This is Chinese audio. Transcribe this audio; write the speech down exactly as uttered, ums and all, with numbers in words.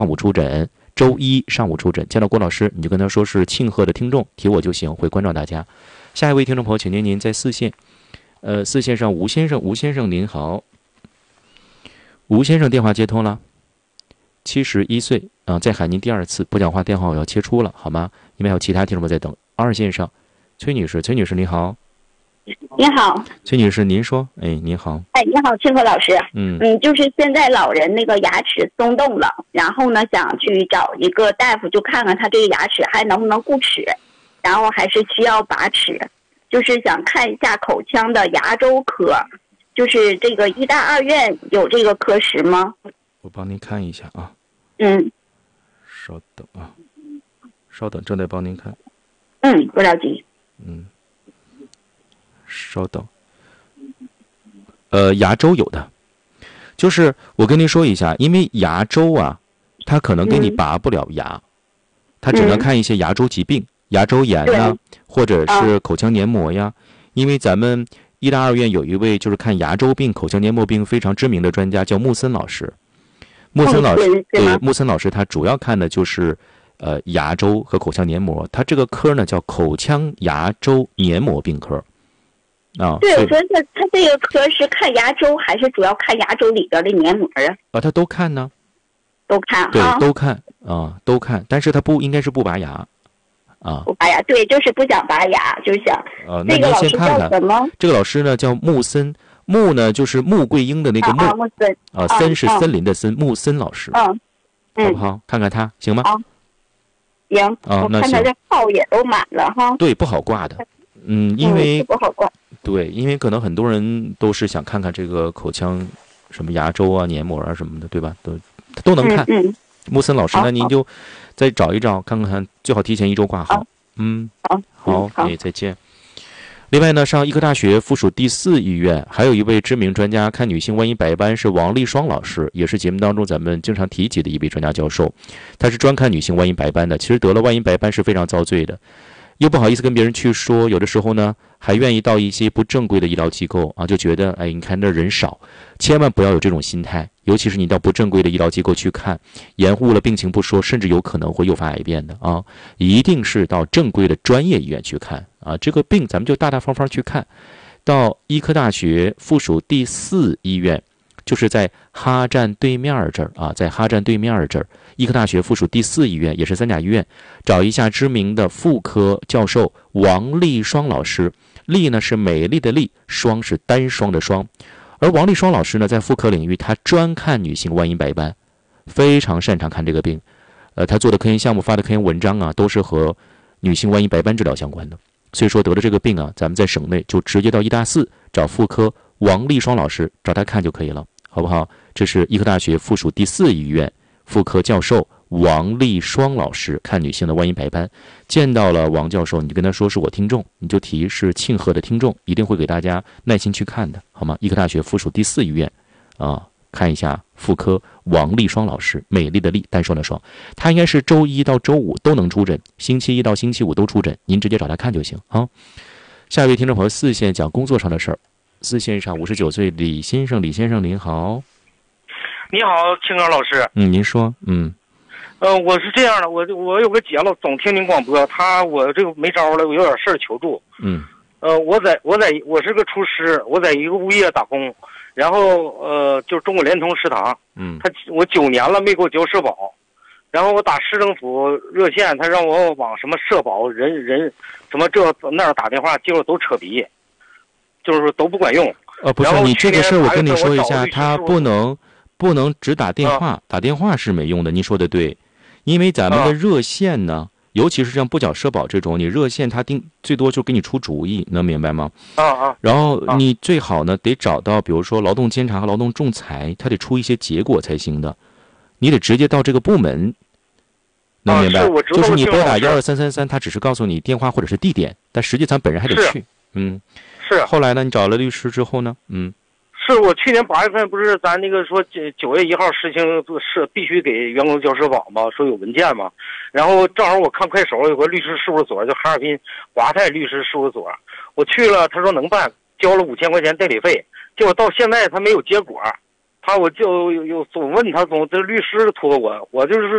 上午出诊，周一上午出诊。见到郭老师，你就跟他说是庆贺的听众，提我就行，会关照大家。下一位听众朋友，请您您在四线，呃，四线上吴先生，吴先生您好，吴先生电话接通了，七十一岁啊，再喊您第二次，不讲话电话我要切出了，好吗？因为还有其他听众朋友在等。二线上，崔女士，崔女士你好。 你好， 崔女士，您说，哎，你好， 哎，你好，庆贺老师， 嗯嗯，就是现在老人那个牙齿松动了，然后呢，想去找一个大夫，就看看他这个牙齿还能不能固齿，然后还是需要拔齿，就是想看一下口腔的牙周科，就是这个医大二院有这个科室吗？ 我帮您看一下啊， 嗯， 稍等啊，稍等，正在帮您看， 嗯，不着急， 嗯。稍等，呃，牙周有的，就是我跟您说一下，因为牙周啊，它可能给你拔不了牙，嗯、它只能看一些牙周疾病，嗯、牙周炎呐，或者是口腔黏膜呀。因为咱们医大二院有一位就是看牙周病、口腔黏膜病非常知名的专家，叫穆森老师。穆森老师对穆森老师，他主要看的就是呃牙周和口腔黏膜，他这个科呢叫口腔牙周黏膜病科。啊， 对，我说他他这个科是看牙周，还是主要看牙周里边的黏膜啊？ 啊，他都看呢， 都看， 对，都看啊，都看，但是他不应该是不拔牙，啊， 不拔牙，对，就是不想拔牙，就是想。 啊，那您先看看。 这个老师叫什么？ 这个老师呢叫穆森，穆呢就是穆桂英的那个穆， 啊，穆森， 啊，森是森林的森，穆森老师， 嗯， 好不好？看看他行吗？ 啊，行， 啊，那行。 我看他这号也都满了哈。 对，不好挂的，嗯，因为不好挂。 对，因为可能很多人都是想看看这个口腔什么牙周啊、黏膜啊什么的，对吧？都都能看。 嗯嗯、 穆森老师，那您就再找一找，看看，最好提前一周挂号。嗯， 好， 好，哎，再见。另外呢，上医科大学附属第四医院还有一位知名专家看女性万一白斑是王立双老师，也是节目当中咱们经常提及的一位专家教授，他是专看女性万一白斑的。其实得了万一白斑是非常遭罪的。又不好意思跟别人去说，有的时候呢，还愿意到一些不正规的医疗机构啊，就觉得，哎，你看那人少，千万不要有这种心态。尤其是你到不正规的医疗机构去看，延误了病情不说，甚至有可能会诱发癌变的啊！一定是到正规的专业医院去看啊，这个病咱们就大大方方去看。到医科大学附属第四医院，就是在哈站对面这儿啊，在哈站对面这儿。医科大学附属第四医院也是三甲医院，找一下知名的妇科教授王立双老师。丽呢是美丽的丽，双是单双的双。而王立双老师呢，在妇科领域，他专看女性万一白斑，非常擅长看这个病。呃，他做的科研项目、发的科研文章啊，都是和女性万一白斑治疗相关的。所以说得了这个病啊，咱们在省内就直接到医大四找妇科王立双老师，找他看就可以了，好不好？这是医科大学附属第四医院。妇科教授王立双老师看女性的万一白斑，见到了王教授，你就跟他说是我听众，你就提是庆贺的听众，一定会给大家耐心去看的，好吗？医科大学附属第四医院啊，看一下妇科王立双老师，美丽的丽，单双的双，他应该是周一到周五都能出诊，星期一到星期五都出诊，您直接找他看就行啊。下一位听众朋友，四线讲工作上的事儿，四线上五十九岁李先生，李先生您好。 你好，庆哥老师。 嗯，您说，嗯， 呃，我是这样的，我我有个姐了，总听您广播，她我这个没招了，我有点事儿求助。 嗯， 呃，我在我在我是个厨师，我在一个物业打工，然后呃，就是中国联通食堂。 嗯， 他我九年了没给我交社保，然后我打市政府热线，他让我往什么社保人人什么这那儿打电话，结果都扯皮，就是都不管用。 呃，不是，你这个事儿我跟你说一下，他不能。不能只打电话、啊，打电话是没用的。您说的对，因为咱们的热线呢，啊、尤其是像不缴社保这种，你热线他定最多就给你出主意，能明白吗？ 啊啊。 然后你最好呢得找到，比如说劳动监察和劳动仲裁，他得出一些结果才行的。你得直接到这个部门，能明白？ 啊、 是就是你拨打幺二三三三，他只是告诉你电话或者是地点，但实际咱本人还得去。嗯， 是。 后来呢，你找了律师之后呢，嗯。 是我去年八月份不是咱那个说九月一号实行是必须给员工交社保嘛，说有文件嘛，然后正好我看快手有个律师事务所叫哈尔滨华泰律师事务所，我去了，他说能办，交了五千块钱代理费，结果到现在他没有结果， 他我就有总问他总这律师托我，我就是